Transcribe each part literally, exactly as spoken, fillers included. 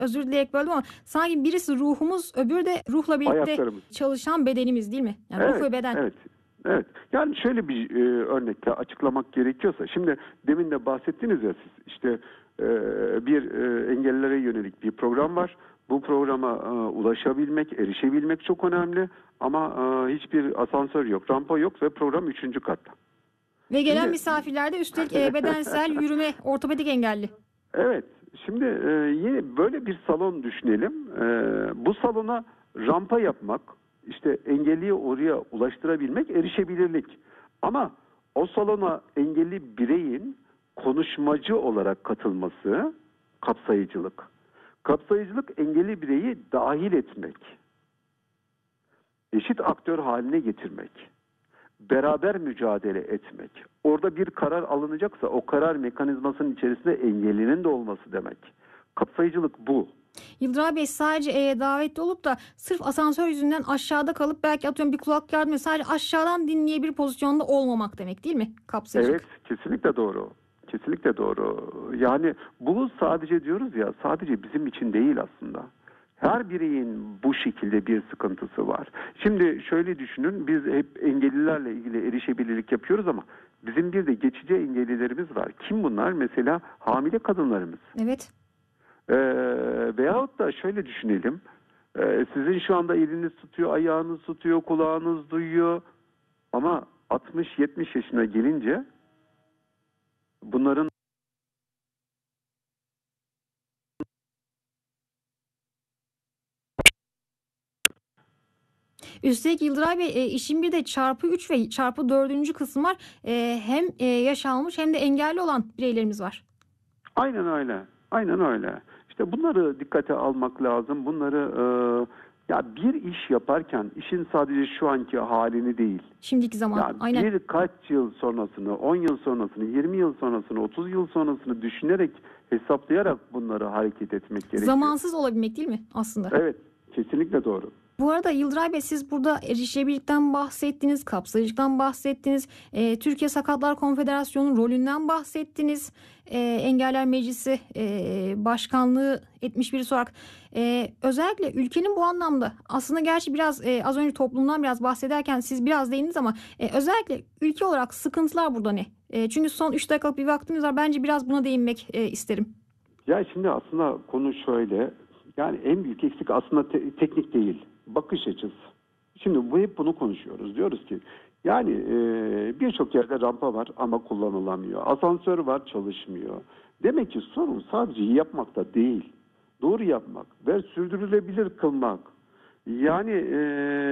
özür dileyerek böldüm ama sanki birisi ruhumuz, öbürü de ruhla birlikte Ayaklarımız. çalışan bedenimiz değil mi? Yani Evet, ruh ve beden. Evet. Evet. Yani şöyle bir e, örnekle açıklamak gerekiyorsa, şimdi demin de bahsettiniz ya siz, işte e, bir e, engellilere yönelik bir program var. Bu programa e, ulaşabilmek, erişebilmek çok önemli ama e, hiçbir asansör yok, rampa yok ve program üçüncü katta. Ve gelen Şimdi, misafirlerde üstelik e, bedensel yürüme, ortopedik engelli. Evet. Şimdi e, yine böyle bir salon düşünelim. E, bu salona rampa yapmak, işte engelliyi oraya ulaştırabilmek erişebilirlik. Ama o salona engelli bireyin konuşmacı olarak katılması kapsayıcılık. Kapsayıcılık engelli bireyi dahil etmek, eşit aktör haline getirmek, beraber mücadele etmek. Orada bir karar alınacaksa o karar mekanizmasının içerisinde engellinin de olması demek. Kapsayıcılık bu. Yıldıray Bey, sadece e, davetli olup da sırf asansör yüzünden aşağıda kalıp belki atıyorum bir kulak yardımıyla sadece aşağıdan dinleyebilir pozisyonda olmamak demek değil mi kapsayıcılık? Evet, kesinlikle doğru. Kesinlikle doğru. Yani bu sadece diyoruz ya, sadece bizim için değil aslında. Her bireyin bu şekilde bir sıkıntısı var. Şimdi şöyle düşünün, biz hep engellilerle ilgili erişebilirlik yapıyoruz ama bizim bir de geçici engellilerimiz var. Kim bunlar? Mesela hamile kadınlarımız. Evet. Ee, veyahut da şöyle düşünelim. Ee, sizin şu anda eliniz tutuyor, ayağınız tutuyor, kulağınız duyuyor. Ama altmış yetmiş yaşına gelince bunların Üstelik Yıldıray Bey, e, işin bir de çarpı üç ve çarpı dördüncü kısmı var. E, hem e, yaş almış hem de engelli olan bireylerimiz var. aynen öyle. Aynen öyle. İşte bunları dikkate almak lazım. Bunları e, ya bir iş yaparken işin sadece şu anki halini değil. Şimdiki zaman. Ya Aynen. birkaç yıl sonrasını, on yıl sonrasını, yirmi yıl sonrasını, otuz yıl sonrasını düşünerek, hesaplayarak bunları hareket etmek gerekiyor. Zamansız olabilmek değil mi aslında? Evet, kesinlikle doğru. Bu arada Yıldıray Bey, siz burada erişebilirlikten bahsettiniz, kapsayıcılıktan bahsettiniz, e, Türkiye Sakatlar Konfederasyonu'nun rolünden bahsettiniz, e, Engeller Meclisi e, başkanlığı etmiş birisi olarak. E, özellikle ülkenin bu anlamda aslında gerçi biraz e, az önce toplumdan biraz bahsederken siz biraz değindiniz ama e, özellikle ülke olarak sıkıntılar burada ne? E, çünkü son üç dakikalık bir vaktimiz var, bence biraz buna değinmek e, isterim. Ya şimdi aslında konu şöyle, yani en büyük eksik aslında te- teknik değil, bakış açısı. Şimdi bu hep bunu konuşuyoruz. Diyoruz ki yani e, birçok yerde rampa var ama kullanılamıyor. Asansör var, çalışmıyor. Demek ki sorun sadece iyi yapmakta değil. Doğru yapmak ve sürdürülebilir kılmak. Yani e,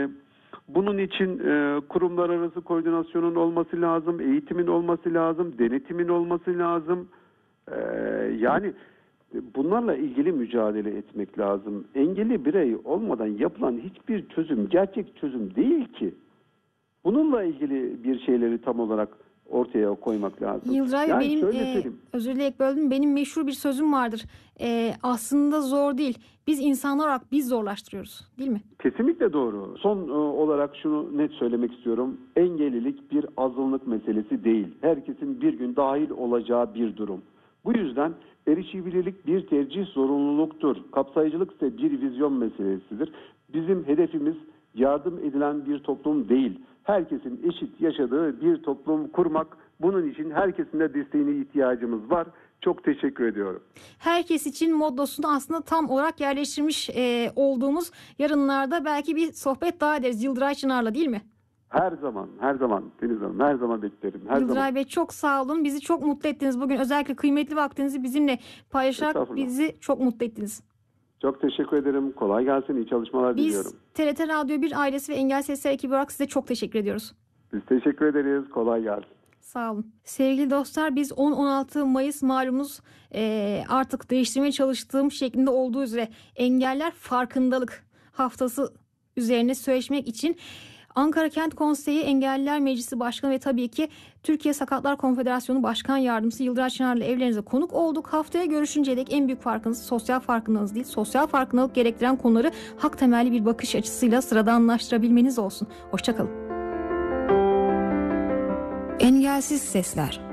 bunun için e, kurumlar arası koordinasyonun olması lazım, eğitimin olması lazım, denetimin olması lazım. E, yani bunlarla ilgili mücadele etmek lazım. Engelli birey olmadan yapılan hiçbir çözüm gerçek çözüm değil ki. Bununla ilgili bir şeyleri tam olarak ortaya koymak lazım. Yıldıray Bey, Yani benim şöyle e, söyleyeyim. özür dileyerek böldüm. Benim meşhur bir sözüm vardır. E, aslında zor değil. Biz insanlar olarak biz zorlaştırıyoruz, değil mi? Kesinlikle doğru. Son e, olarak şunu net söylemek istiyorum. Engellilik bir azınlık meselesi değil. Herkesin bir gün dahil olacağı bir durum. Bu yüzden erişebilirlik bir tercih zorunluluktur. Kapsayıcılık ise bir vizyon meselesidir. Bizim hedefimiz yardım edilen bir toplum değil. Herkesin eşit yaşadığı bir toplum kurmak. Bunun için herkesin de desteğine ihtiyacımız var. Çok teşekkür ediyorum. Herkes için moddosunu aslında tam olarak yerleştirmiş e, olduğumuz yarınlarda belki bir sohbet daha ederiz Yıldıray Çınar'la, değil mi? Her zaman, her zaman Deniz Hanım, her zaman beklerim. Her Yıldıray zaman. Bey, çok sağ olun. Bizi çok mutlu ettiniz bugün. Özellikle kıymetli vaktinizi bizimle paylaşarak bizi çok mutlu ettiniz. Çok teşekkür ederim. Kolay gelsin. İyi çalışmalar Biz, diliyorum. Biz T R T Radyo bir ailesi ve Engel Sesler ekibi olarak size çok teşekkür ediyoruz. Biz teşekkür ederiz. Kolay gelsin. Sağ olun. Sevgili dostlar, biz on on altı Mayıs malumunuz e, artık değiştirmeye çalıştığım şeklinde olduğu üzere engeller farkındalık haftası üzerine söyleşmek için Ankara Kent Konseyi Engelliler Meclisi Başkanı ve tabii ki Türkiye Sakatlar Konfederasyonu Başkan Yardımcısı Yıldıray Çınar'la evlerinize konuk olduk. Haftaya görüşünceye dek en büyük farkınız sosyal farkındalığınız değil, sosyal farkındalık gerektiren konuları hak temelli bir bakış açısıyla sıradanlaştırabilmeniz olsun. Hoşçakalın. Engelsiz Sesler.